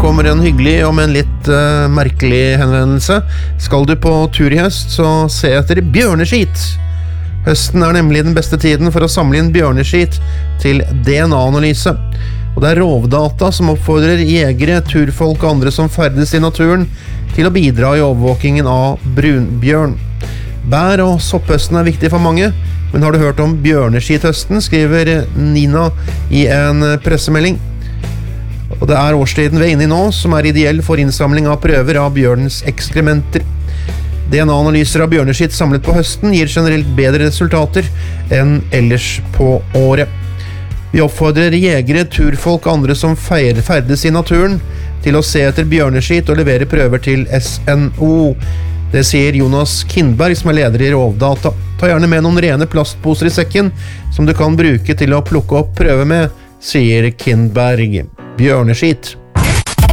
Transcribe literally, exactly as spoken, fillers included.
kommer en hyggelig og med en litt uh, merkelig henvendelse. Skal du på tur i høst, så se etter bjørneskit. Høsten er nemlig den beste tiden for å samle inn bjørneskit til D N A-analyse. Og det er Rovdata som oppfordrer jegere, turfolk og andre som ferdes i naturen til å bidra i overvåkingen av brunbjørn. Bær- og sopphøsten er viktig for mange, men har du hørt om bjørneskithøsten, skriver Nina i en pressemelding. Og det er årstiden vi er inne i nå, som er ideell for innsamling av prøver av bjørnens ekskrementer. D N A-analyser av bjørneskitt samlet på høsten gir generelt bedre resultater enn ellers på året. Vi oppfordrer jegere, turfolk og andre som feirer ferdes i naturen til å se etter bjørneskitt og levere prøver til S N O. Det sier Jonas Kindberg, som er leder i Rovdata. Ta gjerne med noen rene plastposer i sekken, som du kan bruke til å plukke opp prøve med, sier Kindberg. Bjørneskitt.